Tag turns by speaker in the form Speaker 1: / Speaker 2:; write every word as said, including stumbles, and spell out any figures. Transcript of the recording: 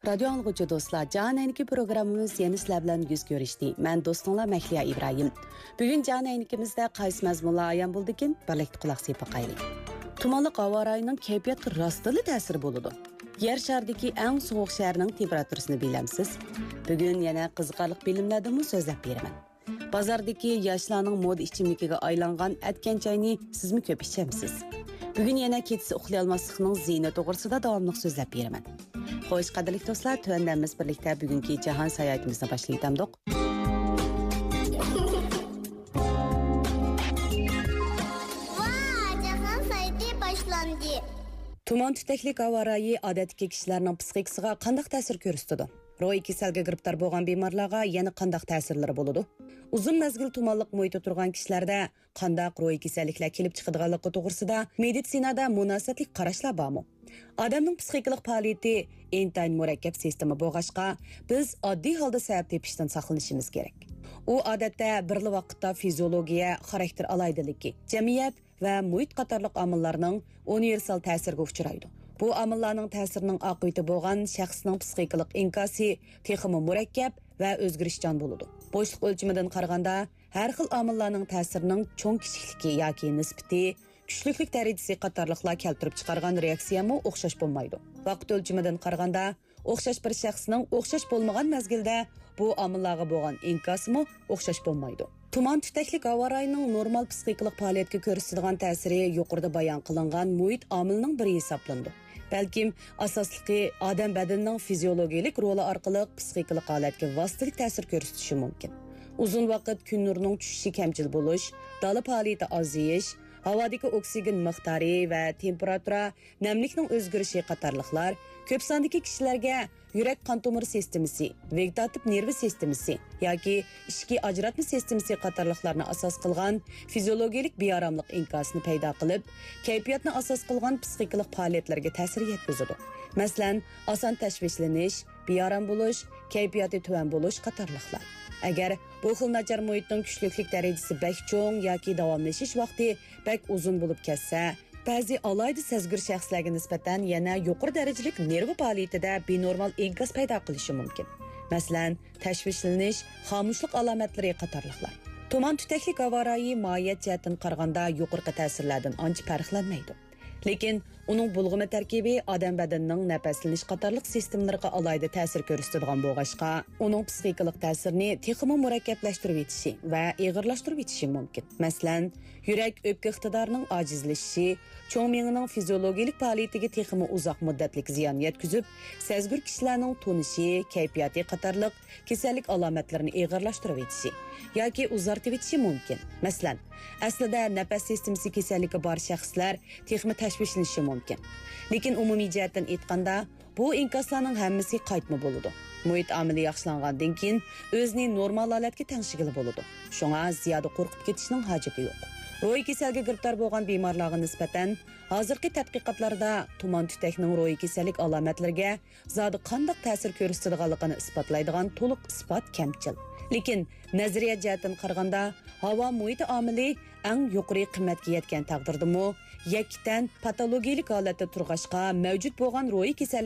Speaker 1: Radyo anlıqıcı dostlar, Can Eyniki programımız yeni sizler bilan yüz görüşdü. Ben dostunla Mehliya İbrahim. Bugün Can Eynikimizde qaysi mazmunlar ayan buldukin, birlikte kulak seyip bakaylik. Tumanlıq hava rayının keyfiyatı rastılı təsiri boludu. Yer şardaki en soğuk şəhərinin temperaturasını bilemsiz. Bugün yana qiziqarlıq bilimlərdimi sözləp beraman. Bazardaki yaşlarının moda içimlikiga aylangan etken çayını siz mi köp içemsiz? Bugün yana ketisi uxlayalmaslıqның ziyni toğrısıda davamlıq sözləp beraman. Xo'sh, qadrli do'stlar, tuandamiz birlikda bugungi jahon sayohatimizni boshlaydik.
Speaker 2: Vay, jahon sayohati boshlandi.
Speaker 1: Tuman tutaklik havorayi odatdagi kishilarning psixikasiga qanday ta'sir ko'rsatadi? Ro'y kasalga giribtor bo'lgan bemorlarga yana qanday ta'sirlari bo'ladi? Uzun mezgil tumanliq muhitda turgan kishilarda qanday ro'y kasalliklar kelib chiqadiganligi to'g'risida meditsinada munosabatli qarashlar bormi? Odamning psixikalik faoliyati intayin murakkab sistema bo'lg'achqa, biz oddiy holda sabab tepishdan saqlanishimiz kerak. U odatda birli vaqtda fiziologiya, xarakter alaydiligi, jamiyat va muhit qatorliq omillarning universal ta'siriga uchraydi. Bu omillarning ta'sirining oqibati bo'lgan shaxsning psixikalik inkosi texmi murakkab va o'zgarishchan bo'ladi. Bo'shliq o'lchamidan qaraganda, har xil omillarning ta'sirining cho'ng kichikligi yoki nisbati kuchliklik darajasi qatorliqlar keltirib chiqargan reaksiyami o'xshash bo'lmaydi. Vaqt o'lchamidan qaraganda, o'xshash bir shaxsning o'xshash bo'lmagan mezgilda bu omillarga bo'lgan inkosimi o'xshash bo'lmaydi. Tuman tutaklik havo rayining normal psixikalik faoliyatga ko'rsatadigan ta'siri yuqorida bayon qilingan muhit omilining biri hisoblandi. Balkim asosligi odam badanining fiziologik roli orqali psixikalik holatga vositalik ta'sir ko'rsatishi mumkin. Uzun vaqt kun nurining tushishi kamchil bo'lish, dala faoliyati oziyish, havodagi oksigen miqdori va temperatura, namlikning o'zgarishi qatorliqlar ko'p sondagi kishilarga yurak qon tomir sistemasi, vegetativ nervi sistemasi yoki ichki ajratma sistemasi qatorliqlarni asos qilgan fiziologik beoromlik inkosini paydo qilib, kayfiyatni asos qilgan psixikalik faoliyatlarga ta'sir yetkazadi. Masalan, oson tashvishlanish, beorom bo'lish, kayfiyati tuvan bo'lish qatorliqlar. Agar bu xil nachar muhitning kuchliklik darajasi bak cho'ng yoki davomlashish vaqti bak uzun bo'lib ketsa, ba'zi alayda sezgir shaxslarga nisbatan yana yuqori darajalik nervi faoliyatida benormal inkos paydo qilishi mumkin. Masalan, tashvishlanish, xomushlik alomatlari qatorliqlar. Tuman tutaklik havo rayi mohiyat jihatdan qaraganda yuqorqi ta'sirlardan ancha farqlanmaydi. Lekin uning bulg'ama tarkibi odam badanining nafaslanish qatorliq sistemlariga alayda ta'sir ko'rsatadigan bo'lg'achqa, uning psixikalik ta'sirini texmi murakkablashtirib etishi va ig'irlashtirib etishi mumkin. Masalan, yurak o'pka iqtidorining ojizlashishi, cho'ng miyaning fiziologik faoliyatiga texmi uzoq muddatlik ziyon yetkazib, sezgir kishilarning tonishi, kayfiyati qatorliq kasallik alomatlarini ig'irlashtirib etishi yoki uzartib etishi mumkin. Masalan, aslida nafas sistemasi kasalligi bor shaxslar texmi tashvishlanishi mumkin. Lekin umumiy jihatdan aytganda, bu inkoslarning hammasi qaytma bo'ladi. Muhit omili yaxshilangandan keyin o'zini normal holatga tengshigili bo'ladi. Shunga ziyoda qo'rqib ketishning hojati yo'q. Ro'y kasalga giribtor bo'lgan bemorlarga nisbatan hozirgi tadqiqotlarda tuman tutakning ro'y kasallik alomatlariga zodi qanday ta'sir ko'rsatadiganligini isbotlaydigan to'liq isbot kamchil. Lekin nazariya jihatdan qaraganda, havo muhiti omili eng yuqori qimmatga yetgan taqdirdami, yaktan patologik holatda turg'ashqa mavjud bo'lgan ro'y kasallik